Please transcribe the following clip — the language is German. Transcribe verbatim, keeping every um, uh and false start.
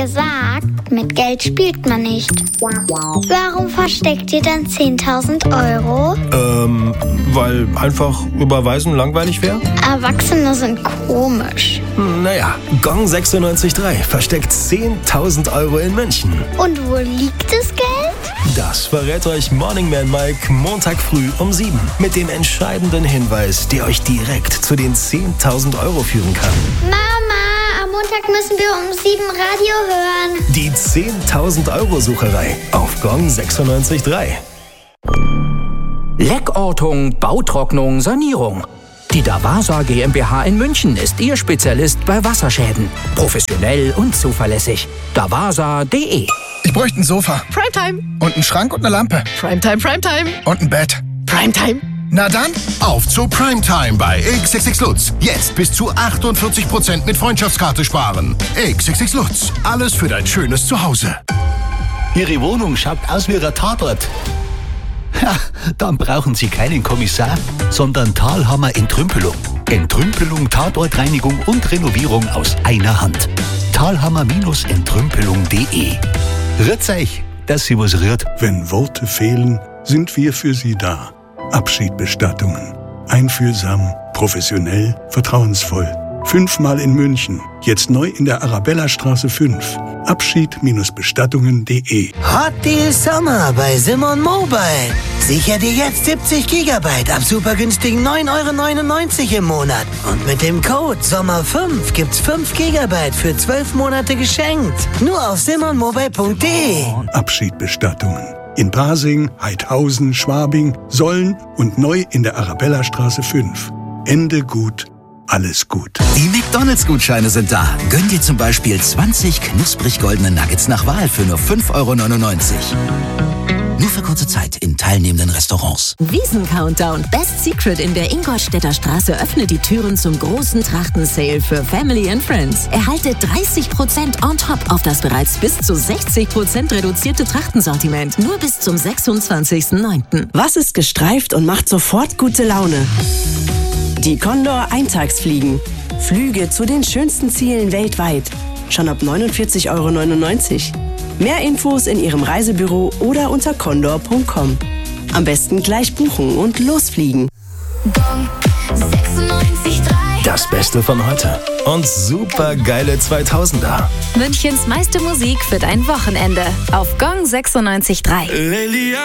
gesagt, mit Geld spielt man nicht. Warum versteckt ihr dann zehntausend Euro? Ähm, weil einfach überweisen langweilig wäre? Erwachsene sind komisch. Naja, Gong sechsundneunzig Komma drei versteckt zehntausend Euro in München. Und wo liegt das Geld? Das verrät euch Morning Man Mike Montag früh um sieben. Mit dem entscheidenden Hinweis, der euch direkt zu den zehntausend Euro führen kann. Mama, am Montag müssen wir um sieben Radio hören. Die zehntausend Euro Sucherei auf Gong sechsundneunzig Komma drei. Leckortung, Bautrocknung, Sanierung. Die Davasa GmbH in München ist Ihr Spezialist bei Wasserschäden. Professionell und zuverlässig. davasa punkt de. Ich bräuchte ein Sofa. Primetime. Und einen Schrank und eine Lampe. Primetime, Primetime. Und ein Bett. Primetime. Na dann, auf zu Primetime bei X X X Lutz. Jetzt bis zu achtundvierzig Prozent mit Freundschaftskarte sparen. X X X Lutz. Alles für dein schönes Zuhause. Ihre Wohnung schaut aus wie ein Tatort. Ja, dann brauchen Sie keinen Kommissar, sondern Thalhammer Entrümpelung. Entrümpelung, Tatortreinigung und Renovierung aus einer Hand. Thalhammer Entrümpelung punkt de. Rührt's euch, dass Sie was rührt. Wenn Worte fehlen, sind wir für Sie da. Abschiedbestattungen. Einfühlsam, professionell, vertrauensvoll. Fünfmal in München. Jetzt neu in der Arabellastraße fünf. Abschied-Bestattungen punkt de. Hot Deal Sommer bei Simon Mobile. Sicher dir jetzt siebzig Gigabyte ab super günstigen neun Euro neunundneunzig im Monat. Und mit dem Code Sommer fünf gibt's fünf Gigabyte für zwölf Monate geschenkt. Nur auf simon mobile punkt de. Abschiedbestattungen. In Pasing, Heidhausen, Schwabing, Solln und neu in der Arabellastraße fünf. Ende gut. Alles gut. Die McDonalds-Gutscheine sind da. Gönn dir zum Beispiel zwanzig knusprig goldene Nuggets nach Wahl für nur fünf Euro neunundneunzig. Nur für kurze Zeit in teilnehmenden Restaurants. Wiesen-Countdown. Best Secret in der Ingolstädter Straße öffnet die Türen zum großen Trachten-Sale für Family and Friends. Erhalte dreißig Prozent on top auf das bereits bis zu sechzig Prozent reduzierte Trachtensortiment. Nur bis zum sechsundzwanzigsten neunten Was ist gestreift und macht sofort gute Laune? Die Condor Eintagsfliegen. Flüge zu den schönsten Zielen weltweit. Schon ab neunundvierzig Euro neunundneunzig. Mehr Infos in Ihrem Reisebüro oder unter condor punkt com. Am besten gleich buchen und losfliegen. Das Beste von heute und super geile zweitausender. Münchens meiste Musik für dein Wochenende auf Gong sechsundneunzig Komma drei.